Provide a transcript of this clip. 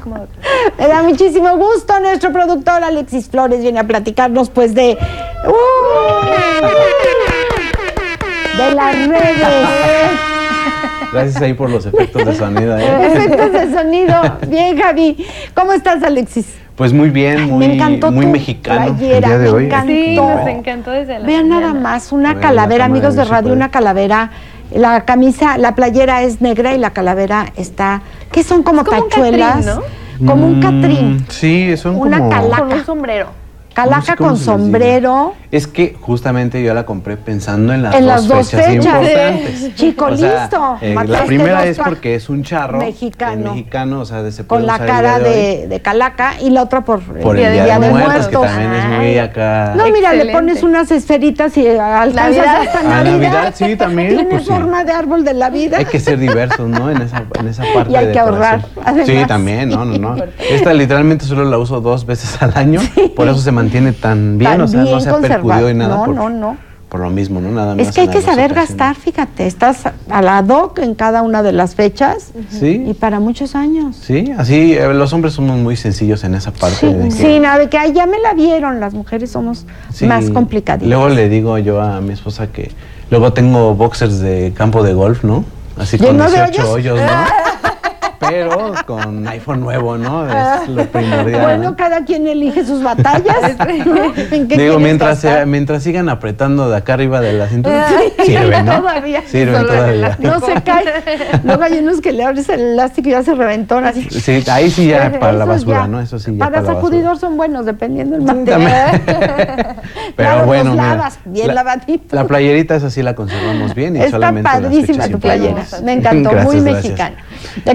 cómodo. Me da muchísimo gusto. Nuestro productor Alexis Flores viene a platicarnos pues de las redes. Gracias ahí por los efectos de sonido. Efectos de sonido. Bien, Javi. ¿Cómo estás, Alexis? Pues muy bien, Me encantó muy tu mexicano playera, el día de hoy. Me encantó. Sí, nos encantó desde la Vean mañana. nada más, una A ver, calavera, la amigos de cámara, radio, ¿se una calavera. La camisa, la playera es negra y la calavera está, ¿qué son? Como Es como un tachuelas, catrín, como un catrín, Sí, son una como... calaca. Con un sombrero. Calaca No sé cómo con se les diga. sombrero. Es que justamente yo la compré pensando en las, En las dos fechas. importantes. Chico, O sea, listo. la Mataste primera dos es porque es un charro mexicano. o sea, se Con puede la usar el cara día de hoy. de calaca y la otra por Por el Día de Muertos, que también es muy acá. No, mira, le Excelente. pones unas esferitas y alcanzas Navidad. hasta Ah, Navidad. Navidad, sí, también, Tiene pues, sí. forma de árbol de la vida. Hay que ser diversos, ¿no? En esa parte Y hay de que ahorrar, decoración. además. Sí, también, no. Esta literalmente solo la uso 2 veces al año, por eso se mantiene tan bien, Tan o sea, no bien se ha percudido conservado. en nada. No. Por lo mismo, ¿no? Nada más. Es que hay en que las dos saber ocasiones. gastar, fíjate, estás a la doc en cada una de las fechas y Sí, para muchos años. sí, así los hombres somos muy sencillos en esa parte. de que- Sí, nada, de que ay, ya me la vieron, las mujeres somos Sí, más complicadas. Luego le digo yo a mi esposa que luego tengo boxers de campo de golf, ¿no? Así con ¿Lleno de 18 hoyos? hoyos, ¿no? Pero con iPhone nuevo, ¿no? Es lo primordial. Bueno, ¿no? cada quien elige sus batallas. ¿En qué Digo, quieres gastar? mientras sigan apretando de acá arriba de la cintura, sirven, ¿no? Todavía. Sirven Solo todavía. No se cae. Luego hay unos que le abres el elástico y ya se reventó. Así. Sí, ahí sí ya para la Esos basura, ya. ¿no? Eso sí ya Para la basura. sacudidor son buenos, dependiendo del Sí, material. Pero Claro, bueno, los mira, lavas bien lavaditos. la playerita esa sí la conservamos bien y Está solamente en las padrísima fechas tu playera. importantes. Me encantó, muy Gracias, gracias. mexicana.